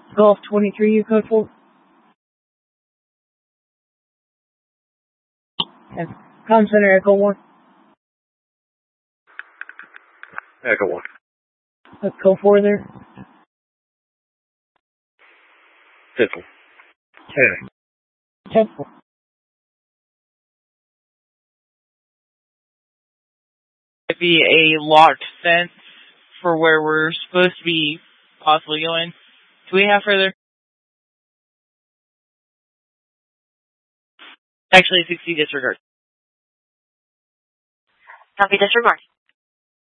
Golf 23, you code 4. And Com Center, Echo 1. Echo 1. Echo 4 there. Pistol. 10. 10-4. Might be a locked fence for where we're supposed to be possibly going. Do we have further? Actually, 60 disregard. Copy, disregard.